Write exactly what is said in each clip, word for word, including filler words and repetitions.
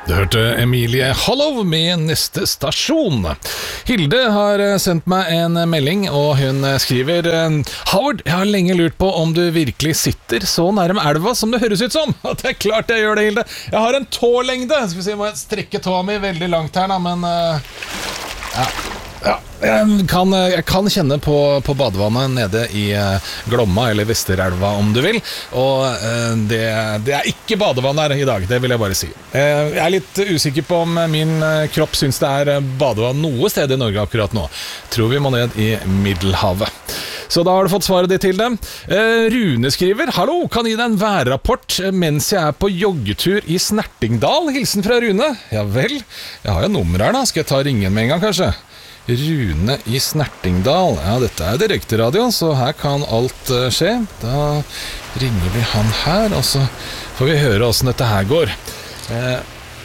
Du hørte Emilie Hallov med Neste stasjon. Hilde har sendt meg en melding, og hun skriver: Howard, jeg har lenge lurt på om du virkelig sitter så nærme elva som det høres ut som. Og det er klart jeg gjør det, Hilde. Jeg har en tålengde. Skal vi se, må jeg strekke tåa mi veldig langt her da, men ja, ja. Jeg, kan, jeg kan kjenne på, på badevannet nede i Glomma eller Vesterelva om du vil. Og det, det er ikke badevann her i dag, det vil jeg bare si. Jeg er litt usikker på om min kropp synes det er badevann noe sted i Norge akkurat nå. Tror vi må ned i Middelhavet. Så da har du fått svaret ditt til dem. Rune skriver: Hallo, kan gi deg en værrapport mens jeg er på joggetur i Snertingdal. Hilsen fra Rune. Ja vel, jeg har jo nummer her da. Skal jeg ta ringen med en gang kanskje? Rune i Snertingdal. Ja, dette er direkteradio, så her kan alt uh, skje. Da ringer vi han her, og så får vi høre hvordan dette her går. Eh,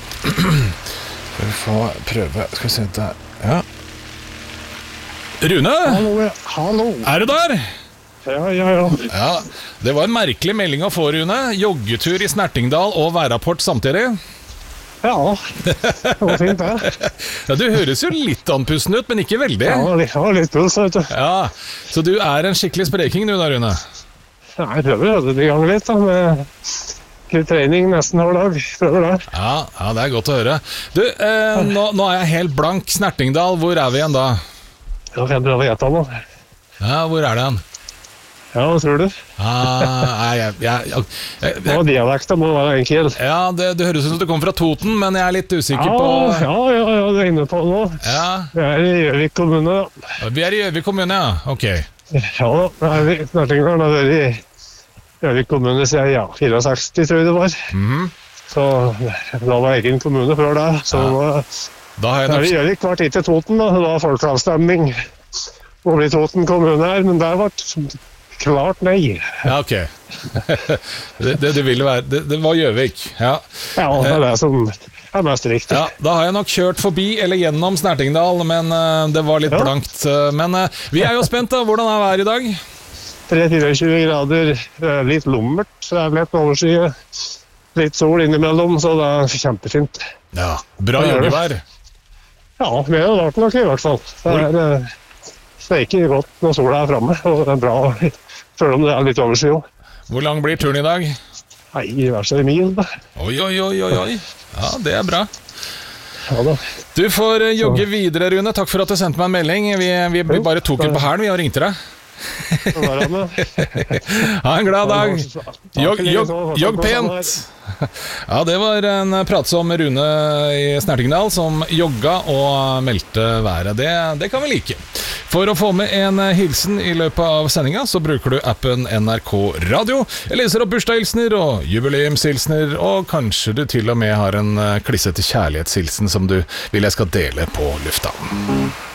skal vi få prøve. Skal vi se der. Ja. Rune? Hallo, hallo. Er du der? Ja, ja, ja. Ja, det var en merkelig melding å få, Rune. Joggetur i Snertingdal og værrapport samtidig. Ja, det var fint det. Ja, du høres jo litt andpusten ut, men ikke veldig. Ja, det var litt puls, vet du. Ja, så du er en skikkelig spreking du da, Rune? Ja, jeg prøver å holde det i gang litt da, med trening nesten hver dag. Prøver det. Ja, ja, det er godt å høre. Du, eh, nå, nå er jeg helt blank. Snertingdal, hvor er vi igjen da? Ja, jeg prøver å gjette nå. Ja, hvor er det igjen? Ja, hva tror du? Ah, jeg, jeg, jeg, jeg, Ja, dialekten må være enkel. ja, det, det høres ut som du kommer fra Toten, men jeg er litt usikker Ja, på... ja, ja, ja, det er inne på nå. Ja, Vi er i Gjøvik kommune da. vi er i Gjøvik kommune, ja. Ok. Ja da, det er vi. Snertingdalen har vært i Gjøvik kommune siden, ja, sekstifire tror jeg det var. Mhm. Så da var jeg egen kommune før det, så Ja. nå Da har jeg Ja, nok... vi gjør ikke hvert tid til Toten, da. Det var folkeavstemning å bli Toten kommune her, men der var klart nei. Ja, ok. det, det, det ville være... Det, det var Gjøvik, ja. Ja, det er det som er mest riktig. Ja, da har jeg nok kjørt forbi eller gjennom Snertingdal, men uh, det var litt Ja. blankt. Uh, men uh, vi er jo spent da. Hvordan er været i dag? tre til tjuefire grader, det er litt lummert, det er litt overskyet, litt sol innimellom, så det er kjempefint. Ja, bra Det er det. joggevær. Ja, vi har vært nok i hvert fall. Det er, eh, det er ikke godt når sola er fremme, og det er bra, selv om det er litt overskyet. Hvor lang blir turen i dag? Nei, i hver sin mil da. Oi, oi, oi, oi, oi. Ja, det er bra. Ja da. Du får uh, jogge videre, Rune. Takk for at du sendte meg en melding. Vi, vi, vi bare tok den på hælen, vi har ringt deg. Så der er det. Ha en glad dag. Jogg, jogg, jogg pent. pent. Ja, det var en pratsom Rune i Snertingdal som jogga og meldte været. Det, det kan vi like. For å få med en hilsen i løpet av sendinga, så bruker du appen N R K Radio. Jeg leser opp bursdagshilsener og jubileumshilsener, og kanskje du til og med har en klissete kjærlighetshilsen som du vil jeg skal dele på lufta.